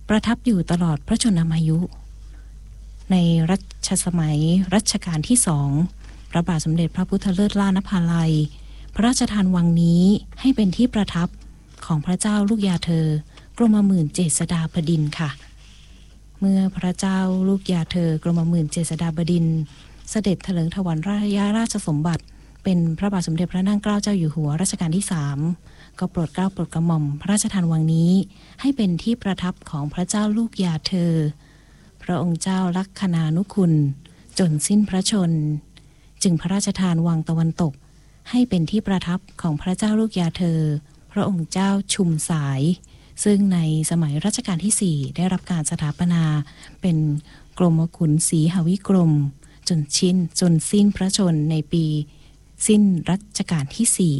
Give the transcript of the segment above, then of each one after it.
ประทับอยู่ตลอดพระชนมายุในรัชสมัยรัชกาลที่สองพระบาทสมเด็จพระพุทธเลิศล่านภาลัยพระราชทานวังนี้ให้เป็นที่ประทับของพระเจ้าลูกยาเธอกรมหมื่นเจษฎาบดินทร์ค่ะเมื่อพระเจ้าลูกยาเธอกรมหมื่นเจษฎาบดินทร์เสด็จเถลิงถวัลราชสมบัติเป็นพระบาทสมเด็จพระนั่งเกล้าเจ้าอยู่หัวรัชกาลที่3ก็โปรดเกล้าโปรดกระหม่อมพระราชทานวังนี้ให้เป็นที่ประทับของพระเจ้าลูกยาเธอพระองค์เจ้าลักขณานุคุณจนสิ้นพระชนจึงพระราชทานวังตะวันตกให้เป็นที่ประทับของพระเจ้าลูกยาเธอพระองค์เจ้าชุมสายซึ่งในสมัยรัชกาลที่4ได้รับการสถาปนาเป็นกรมขุนศรีหวิกรมจนสิ้นพระชนในปีสิ้นรัชกาลที่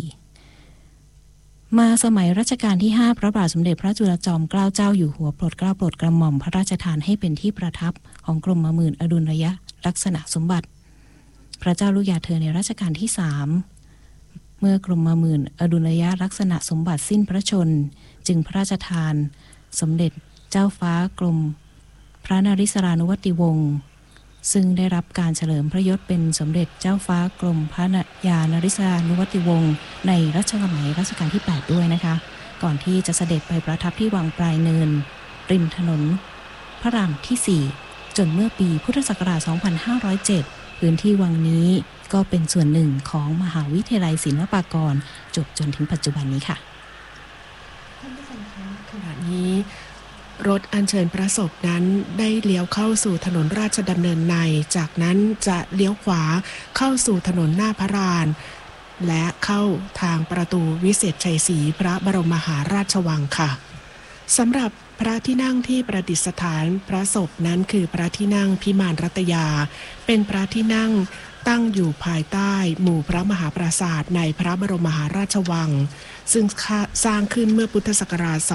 4มาสมัยรัชกาลที่5พระบาทสมเด็จพระจุลจอมเกล้าเจ้าอยู่หัวโปรดเกล้าโปรดกระหม่อมพระราชทานให้เป็นที่ประทับของกรมหมื่นอดุลยลักษณะสมบัติพระเจ้าลูกยาเธอในรัชกาลที่3เมื่อกรมหมื่นอดุลยลักษณะสมบัติสิ้นพระชนจึงพระราชทานสมเด็จเจ้าฟ้ากรมพระนริศรานุวัติวงศ์ซึ่งได้รับการเฉลิมพระยศเป็นสมเด็จเจ้าฟ้ากรมพระยานริศรานุวัติวงศ์ในรัชสมัยรัชกาลที่8ด้วยนะคะก่อนที่จะเสด็จไปประทับที่วังปลายเนินริมถนนพระรามที่4จนเมื่อปีพุทธศักราช2507พื้นที่วังนี้ก็เป็นส่วนหนึ่งของมหาวิทยาลัยศิลปากรจบจนถึงปัจจุบันนี้ค่ะท่านผู้ฟังคะขณะนี้รถอัญเชิญพระศพนั้นได้เลี้ยวเข้าสู่ถนนราชดำเนินในจากนั้นจะเลี้ยวขวาเข้าสู่ถนนหน้าพระลานและเข้าทางประตูวิเศษชัยศรีพระบรมมหาราชวังค่ะสำหรับพระที่นั่งที่ประดิษฐานพระศพนั้นคือพระที่นั่งพิมานรัตยาเป็นพระที่นั่งตั้งอยู่ภายใต้หมู่พระมหาปราสาทในพระบรมมหาราชวังซึ่งสร้างขึ้นเมื่อพุทธศักราช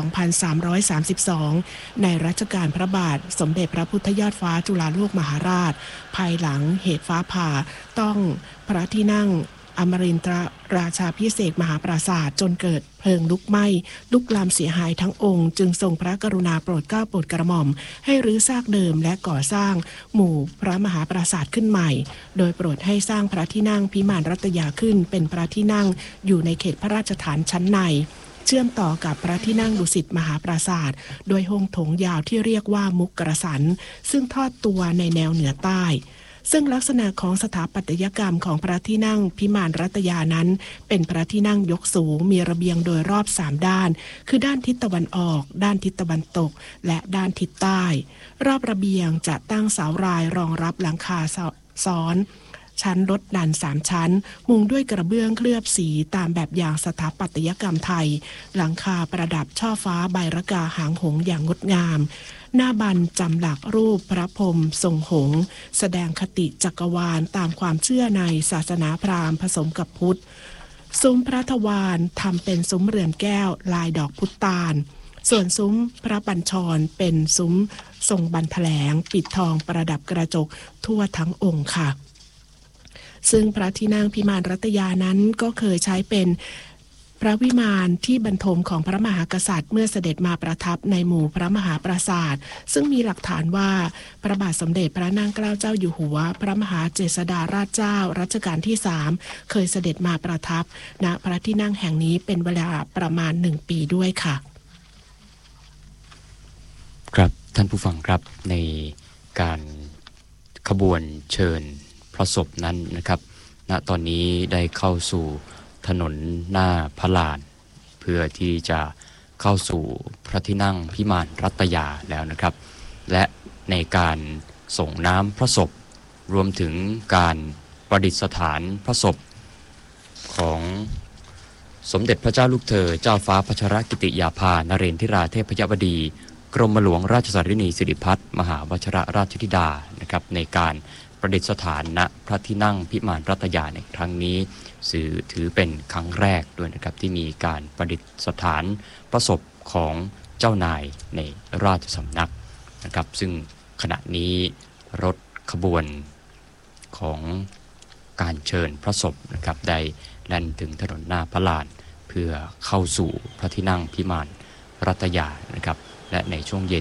2332 ในรัชกาลพระบาทสมเด็จพระพุทธยอดฟ้าจุฬาโลกมหาราชภายหลังเหตุฟ้าผ่าต้องพระที่นั่งอมรินทรราชาภิเษกมหาปราสาทจนเกิดเพลิงลุกไหม้ลุกลามเสียหายทั้งองค์จึงทรงพระกรุณาโปรดเกล้าโปรดกระหม่อมให้รื้อซากเดิมและก่อสร้างหมู่พระมหาปราสาทขึ้นใหม่โดยโปรดให้สร้างพระที่นั่งพิมานรัตยาขึ้นเป็นพระที่นั่งอยู่ในเขตพระราชฐานชั้นในเชื่อมต่อกับพระที่นั่งดุสิตมหาปราสาทโดยห้องโถงยาวที่เรียกว่ามุกกระสันซึ่งทอดตัวในแนวเหนือใต้ซึ่งลักษณะของสถาปัตยกรรมของพระที่นั่งพิมานรัตยานั้นเป็นพระที่นั่งยกสูงมีระเบียงโดยรอบ3ด้านคือด้านทิศตะวันออกด้านทิศตะวันตกและด้านทิศใต้รอบระเบียงจะตั้งเสารายรองรับหลังคาซ้อนชั้นลดดัน3ชั้นมุงด้วยกระเบื้องเคลือบสีตามแบบอย่างสถาปัตยกรรมไทยหลังคาประดับช่อฟ้าใบระกาหางหงส์อย่างงดงามหน้าบันจำหลักรูปพระพรหมทรงหงส์แสดงคติจักรวาลตามความเชื่อในศาสนาพราหมณ์ผสมกับพุทธซุ้มพระทวารทำเป็นซุ้มเรือนแก้วลายดอกพุตาลส่วนซุ้มพระบัญชรเป็นซุ้มทรงบันแถลงปิดทองประดับกระจกทั่วทั้งองค์ค่ะซึ่งพระที่นั่งพิมานรัตยานั้นก็เคยใช้เป็นพระวิมานที่บรรทมของพระมหากษัตริย์เมื่อเสด็จมาประทับในหมู่พระมหาปราสาทซึ่งมีหลักฐานว่าพระบาทสมเด็จพระนางเกล้าเจ้าอยู่หัวพระมหาเจษฎาราชเจ้ารัชกาลที่3เคยเสด็จมาประทับณพระที่นั่งแห่งนี้เป็นเวลาประมาณ1ปีด้วยค่ะครับท่านผู้ฟังครับในการขบวนเชิญพระศพนั้นนะครับณตอนนี้ได้เข้าสู่ถนนหน้าพระลานเพื่อที่จะเข้าสู่พระที่นั่งพิมานรัตยาแล้วนะครับและในการส่งน้ำพระศพรวมถึงการประดิษฐานพระศพของสมเด็จพระเจ้าลูกเธอเจ้าฟ้าพัชรกิติยาภานเรนทิราเทพยวดีกรมหลวงราชสารินีสิริพัฒน์มหาวชิรราชธิดานะครับในการประดิษฐานณพระที่นั่งพิมานรัตยาในครั้งนี้ถือเป็นครั้งแรกด้วยนะครับที่มีการประดิษฐานพระศพของเจ้านายในราชสำนักนะครับซึ่งขณะนี้รถขบวนของการเชิญพระศพนะครับได้แล่นถึงถนนหน้าพระลานเพื่อเข้าสู่พระที่นั่งพิมานรัตยานะครับและในช่วงเย็น